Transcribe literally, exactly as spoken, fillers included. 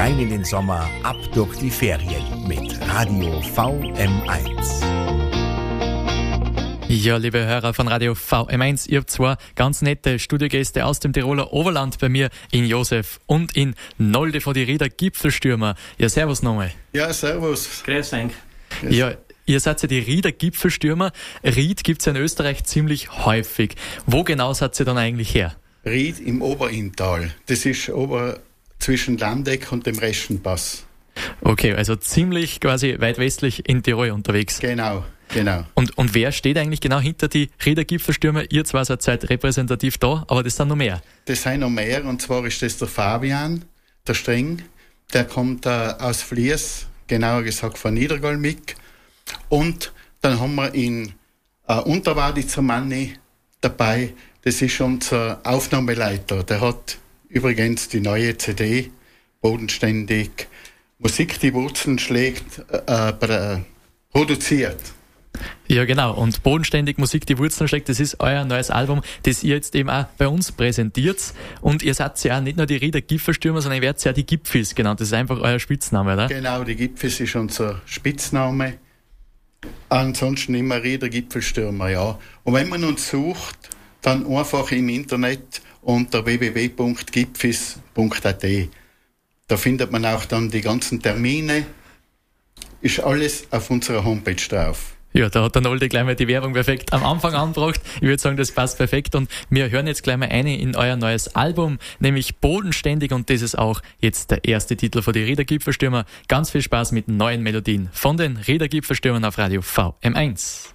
Rein in den Sommer, ab durch die Ferien mit Radio V M eins. Ja, liebe Hörer von Radio V M eins, ihr habt zwei ganz nette Studiogäste aus dem Tiroler Oberland bei mir, in Josef und in Nolde von die Rieder Gipfelstürmer. Ja, servus nochmal. Ja, servus. Grüß euch. Ja, ihr seid ja die Rieder Gipfelstürmer. Ried gibt's ja in Österreich ziemlich häufig. Wo genau seid ihr dann eigentlich her? Ried im Oberinntal. Das ist ober zwischen Landeck und dem Reschenpass. Okay, also ziemlich quasi weit westlich in Tirol unterwegs. Genau, genau. Und, und wer steht eigentlich genau hinter die Rieder Gipfelstürmer? Ihr zwar seid repräsentativ da, aber das sind noch mehr. Das sind noch mehr, und zwar ist das der Fabian, der Streng. Der kommt äh, aus Fliers, genauer gesagt von Niedergolmig. Und dann haben wir in äh, Unterwaditzer Manni dabei. Das ist unser Aufnahmeleiter. Der hat übrigens die neue C D, bodenständig, Musik, die Wurzeln schlägt, äh, äh, produziert. Ja, genau. Und bodenständig Musik, die Wurzeln schlägt, das ist euer neues Album, das ihr jetzt eben auch bei uns präsentiert. Und ihr seid ja auch nicht nur die Rieder Gipfelstürmer, sondern ihr werdet ja die Gipfis genannt. Das ist einfach euer Spitzname, oder? Genau, die Gipfis ist unser Spitzname. Ansonsten immer Rieder Gipfelstürmer, ja. Und wenn man uns sucht, dann einfach im Internet unter w w w punkt gipfis punkt a t. Da findet man auch dann die ganzen Termine. Ist alles auf unserer Homepage drauf. Ja, da hat der Nolde gleich mal die Werbung perfekt am Anfang angebracht. Ich würde sagen, das passt perfekt. Und wir hören jetzt gleich mal eine in euer neues Album, nämlich Bodenständig. Und das ist auch jetzt der erste Titel von die Rieder Gipfelstürmer. Ganz viel Spaß mit neuen Melodien von den Rieder Gipfelstürmern auf Radio V M eins.